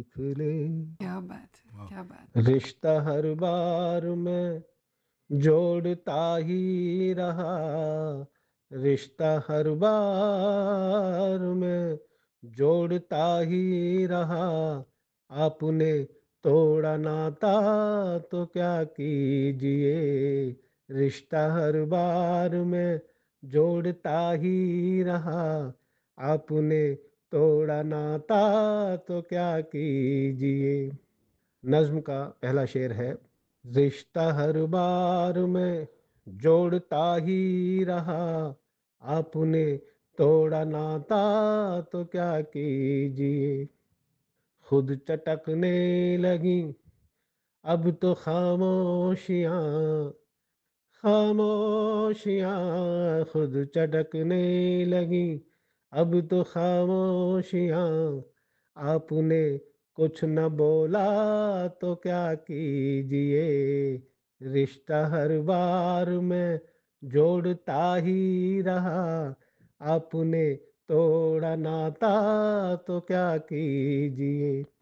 देख ले। क्या बात है, वाह। क्या बात है। रिश्ता हर बार में जोड़ता ही रहा, रिश्ता हर बार में जोड़ता ही रहा, आपने तोड़ा नाता तो क्या कीजिए। रिश्ता हर बार में जोड़ता ही रहा, आपने तोड़ा नाता तो क्या कीजिए। नज्म का पहला शेर है, रिश्ता हर बार में जोड़ता ही रहा, आपने तोड़ा नाता तो क्या कीजिए। खुद चटकने लगी अब तो खामोशियाँ, खामोशियाँ खुद चटकने लगी अब तो खामोशियाँ, आपने कुछ न बोला तो क्या कीजिए। रिश्ता हर बार में जोड़ता ही रहा, आपने तोड़ा नाता तो क्या कीजिए।